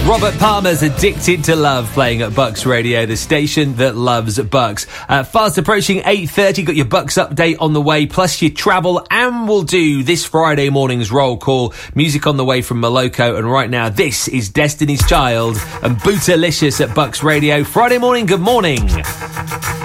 Robert Palmer's Addicted to Love playing at Bucks Radio, the station that loves Bucks. Fast approaching 8:30, got your Bucks update on the way, plus your travel, and we'll do this Friday morning's roll call. Music on the way from Moloko, and right now this is Destiny's Child and Bootylicious at Bucks Radio. Friday morning, good morning.